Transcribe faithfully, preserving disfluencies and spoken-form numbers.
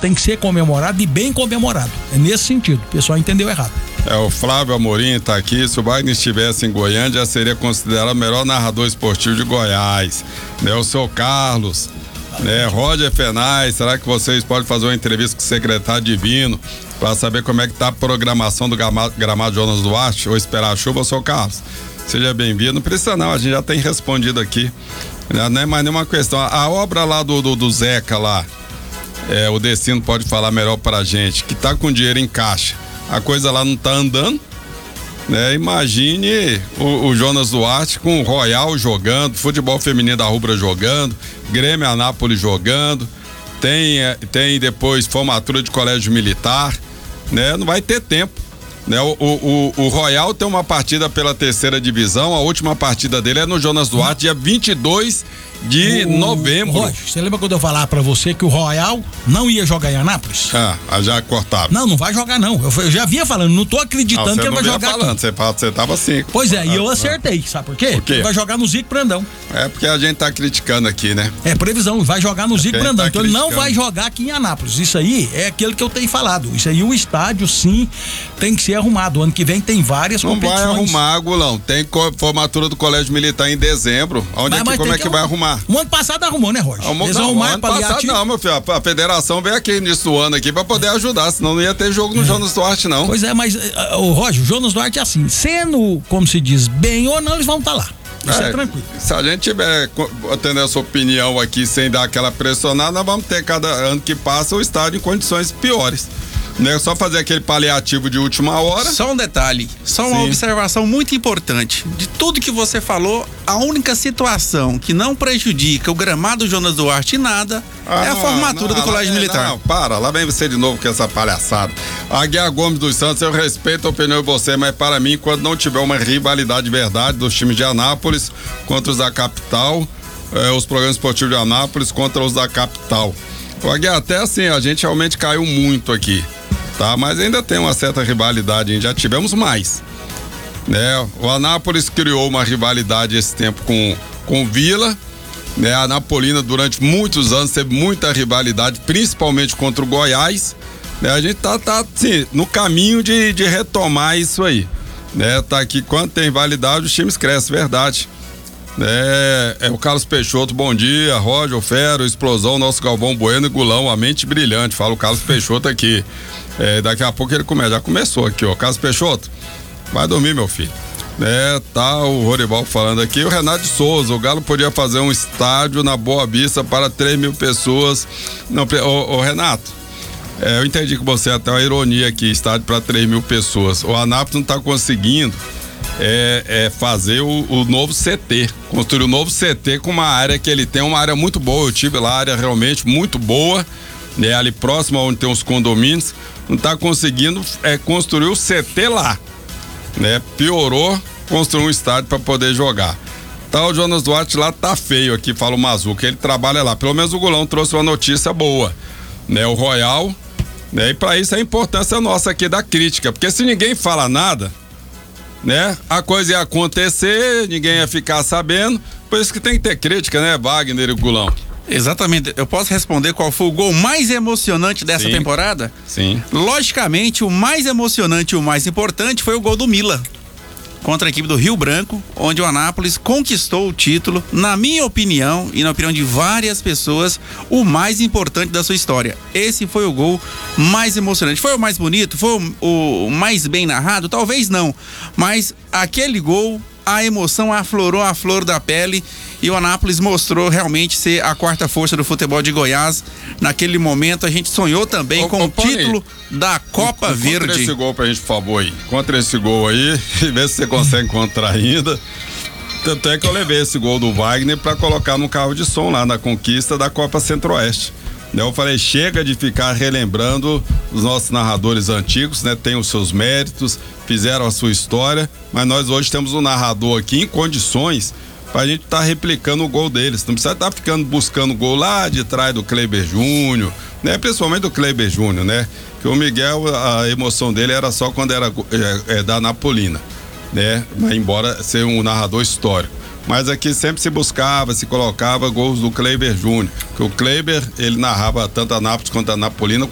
tem que ser comemorado e bem comemorado. É nesse sentido, o pessoal entendeu errado. É, o Flávio Amorim tá aqui. Se o Wagner estivesse em Goiânia, já seria considerado o melhor narrador esportivo de Goiás. Né, o seu Carlos, né, Roger Fenais, será que vocês podem fazer uma entrevista com o secretário Divino para saber como é que tá a programação do gramado, gramado Jonas Duarte, ou esperar a chuva, seu Carlos? Seja bem-vindo. Não precisa não, a gente já tem respondido aqui. Não é mais nenhuma questão. A obra lá do, do, do Zeca lá, é, o Destino pode falar melhor pra gente, que tá com dinheiro em caixa. A coisa lá não tá andando, né? Imagine o, o Jonas Duarte com o Royal jogando, futebol feminino da Rubra jogando, Grêmio Anápolis jogando, tem, tem depois formatura de colégio militar, né? Não vai ter tempo, né? O, o, o, o Royal tem uma partida pela terceira divisão, a última partida dele é no Jonas Duarte, dia vinte e dois de novembro. Roger, você lembra quando eu falar pra você que o Royal não ia jogar em Anápolis? Ah, já cortava. Não, não vai jogar não. Eu, eu já vinha falando, não tô acreditando não, que ele vai jogar falando, aqui. Você, você tava assim. Pois é, e eu acertei, sabe por quê? Por quê? Ele vai jogar no Zico Brandão. É porque a gente tá criticando aqui, né? É previsão, vai jogar no Zico é Brandão. Tá então ele não vai jogar aqui em Anápolis. Isso aí é aquilo que eu tenho falado. Isso aí, o estádio, sim, tem que ser arrumado. Ano que vem tem várias não competições. Não vai arrumar, Gulão. Tem formatura do Colégio Militar em dezembro. Onde é que, como é que, que vai arrumar? O ano passado arrumou, né, Roger? Arrumou, Eles não, arrumaram ano passado não, meu filho. A, a federação veio aqui início do ano aqui pra poder ajudar, senão não ia ter jogo no é. Jonas Duarte, não. Pois é, mas uh, o Roger, o Jonas Duarte é assim, sendo, como se diz, bem ou não, eles vão estar tá lá. Isso é, é tranquilo. Se a gente tiver tendo essa opinião aqui sem dar aquela pressionada, nós vamos ter cada ano que passa o estádio em condições piores. Não é só fazer aquele paliativo de última hora. Só um detalhe, só uma Sim. observação muito importante. De tudo que você falou, a única situação que não prejudica o gramado Jonas Duarte em nada ah, é a formatura não, do Colégio vem, Militar. Não, para, lá vem você de novo com essa palhaçada. A Guia Gomes dos Santos, eu respeito a opinião de você, mas para mim, quando não tiver uma rivalidade de verdade dos times de Anápolis contra os da capital, eh, os programas esportivos de Anápolis contra os da capital. O Guia, até assim, a gente realmente caiu muito aqui. Tá, mas ainda tem uma certa rivalidade, já tivemos mais, né? O Anápolis criou uma rivalidade esse tempo com com Vila, né? A Anapolina durante muitos anos teve muita rivalidade, principalmente contra o Goiás, né? A gente tá, tá assim, no caminho de, de retomar isso aí, né? Tá aqui, quando tem rivalidade os times crescem, verdade. É, é o Carlos Peixoto, bom dia, Roger, o Fero, Explosão, nosso Galvão Bueno e Gulão, a mente brilhante, fala o Carlos Peixoto aqui. É, daqui a pouco ele começa, já começou aqui, ó. Carlos Peixoto, vai dormir, meu filho. É, tá o Rorival falando aqui, o Renato de Souza, o Galo podia fazer um estádio na Boa Vista para três mil pessoas. Não, ô, ô Renato, é, eu entendi que você até uma ironia aqui, estádio para três mil pessoas. O Anápolis não tá conseguindo. É, é fazer o, o novo C T, construir o novo C T com uma área que ele tem, uma área muito boa, eu tive lá, área realmente muito boa, né, ali próximo onde tem os condomínios, não tá conseguindo é, construir o C T lá, né, piorou construir um estádio para poder jogar. Tá, o Jonas Duarte lá tá feio aqui, fala o Mazuca, ele trabalha lá, pelo menos o Gulão trouxe uma notícia boa, né, o Royal, né, e para isso a importância nossa aqui da crítica, porque se ninguém fala nada, né? A coisa ia acontecer, ninguém ia ficar sabendo, por isso que tem que ter crítica, né, Wagner e Gulão? Exatamente, eu posso responder qual foi o gol mais emocionante dessa Sim. temporada? Sim. Logicamente, o mais emocionante e o mais importante foi o gol do Mila contra a equipe do Rio Branco, onde o Anápolis conquistou o título, na minha opinião e na opinião de várias pessoas, o mais importante da sua história. Esse foi o gol mais emocionante. Foi o mais bonito? Foi o, o mais bem narrado? Talvez não, mas aquele gol, a emoção aflorou a flor da pele e o Anápolis mostrou realmente ser a quarta força do futebol de Goiás. Naquele momento a gente sonhou também ô, com ô, o título aí, da Copa encontra Verde. Contra esse gol pra gente, por favor, aí. Contra esse gol aí e vê se você consegue encontrar ainda. Tanto é que eu levei esse gol do Wagner pra colocar no carro de som lá na conquista da Copa Centro-Oeste. Eu falei, chega de ficar relembrando os nossos narradores antigos, né? Tem os seus méritos, fizeram a sua história, mas nós hoje temos um narrador aqui em condições pra gente estar tá replicando o gol deles. Não precisa estar tá ficando buscando gol lá de trás do Kleiber Júnior, né? Principalmente do Kleiber Júnior, né? Que o Miguel, a emoção dele era só quando era é, é, da Anapolina, né? Mas embora ser um narrador histórico. Mas aqui sempre se buscava, se colocava gols do Kleiber Júnior, que o Kleiber, ele narrava tanto a Anápolis quanto a Anapolina